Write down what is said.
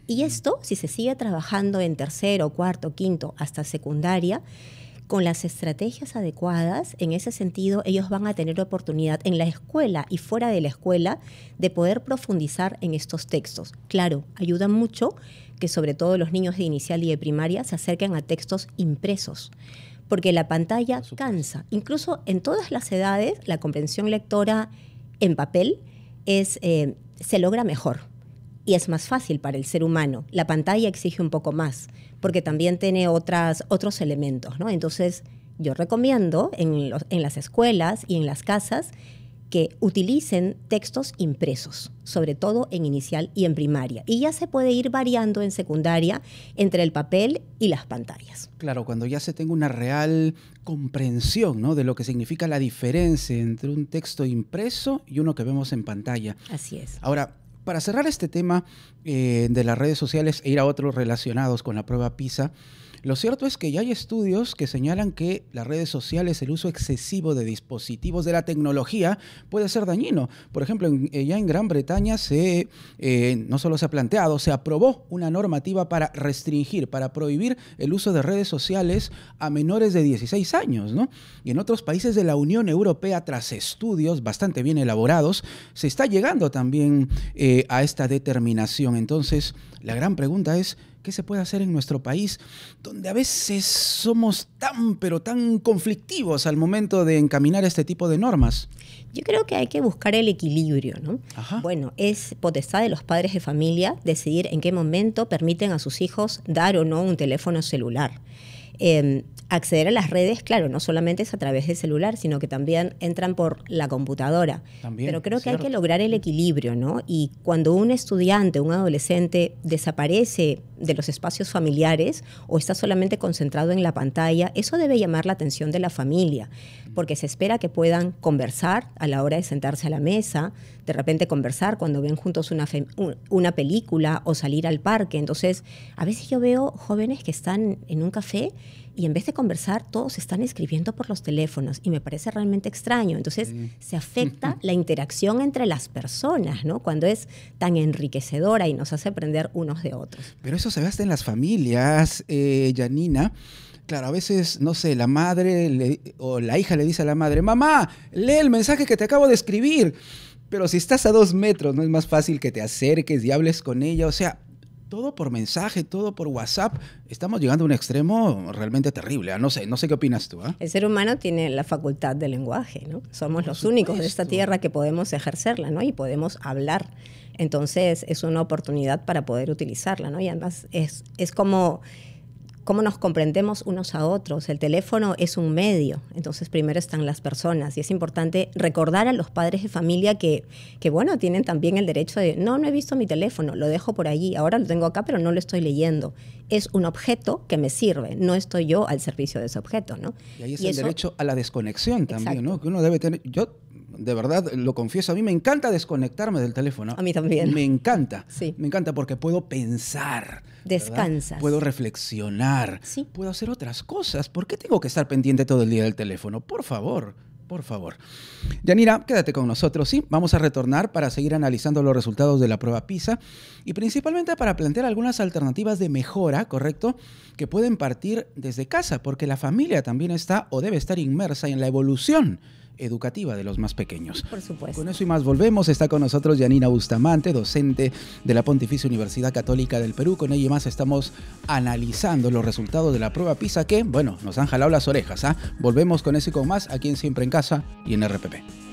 Y esto, si se sigue trabajando en tercero, cuarto, quinto, hasta secundaria, con las estrategias adecuadas, en ese sentido, ellos van a tener oportunidad en la escuela y fuera de la escuela de poder profundizar en estos textos. Claro, ayuda mucho que sobre todo los niños de inicial y de primaria se acerquen a textos impresos, porque la pantalla cansa. Incluso en todas las edades, la comprensión lectora en papel se logra mejor y es más fácil para el ser humano. La pantalla exige un poco más, porque también tiene otros elementos, ¿no? Entonces, yo recomiendo en las escuelas y en las casas que utilicen textos impresos, sobre todo en inicial y en primaria. Y ya se puede ir variando en secundaria entre el papel y las pantallas. Claro, cuando ya se tenga una real comprensión, ¿no?, de lo que significa la diferencia entre un texto impreso y uno que vemos en pantalla. Así es. Ahora, para cerrar este tema de las redes sociales e ir a otros relacionados con la prueba PISA, lo cierto es que ya hay estudios que señalan que las redes sociales, el uso excesivo de dispositivos de la tecnología puede ser dañino. Por ejemplo, ya en Gran Bretaña no solo se ha planteado, se aprobó una normativa para restringir, para prohibir el uso de redes sociales a menores de 16 años, ¿no? Y en otros países de la Unión Europea, tras estudios bastante bien elaborados, se está llegando también a esta determinación. Entonces, la gran pregunta es, ¿qué se puede hacer en nuestro país, donde a veces somos pero tan conflictivos al momento de encaminar este tipo de normas? Yo creo que hay que buscar el equilibrio, ¿no? Ajá. Bueno, es potestad de los padres de familia decidir en qué momento permiten a sus hijos dar o no un teléfono celular. Acceder a las redes, claro, no solamente es a través del celular, sino que también entran por la computadora. También, pero creo que cierto. hay que lograr el equilibrio, ¿no? Y cuando un estudiante, un adolescente desaparece de los espacios familiares o está solamente concentrado en la pantalla, eso debe llamar la atención de la familia, porque se espera que puedan conversar a la hora de sentarse a la mesa, de repente conversar cuando ven juntos una película o salir al parque. Entonces, a veces yo veo jóvenes que están en un café y en vez de conversar, todos están escribiendo por los teléfonos y me parece realmente extraño. Entonces, se afecta la interacción entre las personas, ¿no? Cuando es tan enriquecedora y nos hace aprender unos de otros. Pero eso se ve hasta en las familias, Janina. Claro, a veces, no sé, la madre o la hija le dice a la madre, mamá, lee el mensaje que te acabo de escribir. Pero si estás a 2 metros, ¿no es más fácil que te acerques y hables con ella? O sea, todo por mensaje, todo por WhatsApp. Estamos llegando a un extremo realmente terrible. No sé qué opinas tú. El ser humano tiene la facultad del lenguaje, ¿no? Somos los únicos de esta tierra que podemos ejercerla, ¿no? Y podemos hablar. Entonces, es una oportunidad para poder utilizarla, ¿no? Y además es como cómo nos comprendemos unos a otros. El teléfono es un medio, entonces primero están las personas y es importante recordar a los padres de familia que bueno, tienen también el derecho de no he visto mi teléfono, lo dejo por allí, ahora lo tengo acá pero no lo estoy leyendo. Es un objeto que me sirve, no estoy yo al servicio de ese objeto, ¿no? Y ahí es el derecho a la desconexión también, exacto, ¿no? Que uno debe tener. Yo, de verdad, lo confieso, a mí me encanta desconectarme del teléfono. A mí también. Me encanta. Sí. Me encanta porque puedo pensar. Descansas. ¿Verdad? Puedo reflexionar. Sí. Puedo hacer otras cosas. ¿Por qué tengo que estar pendiente todo el día del teléfono? Por favor. Por favor. Yanira, quédate con nosotros, ¿sí? Vamos a retornar para seguir analizando los resultados de la prueba PISA y principalmente para plantear algunas alternativas de mejora, ¿correcto?, que pueden partir desde casa, porque la familia también está o debe estar inmersa en la evolución educativa de los más pequeños. Por supuesto. Con eso y más volvemos. Está con nosotros Yanina Bustamante, docente de la Pontificia Universidad Católica del Perú. Con ella y más estamos analizando los resultados de la prueba PISA que, bueno, nos han jalado las orejas, ¿ah? Volvemos con eso y con más aquí en Siempre en Casa y en RPP.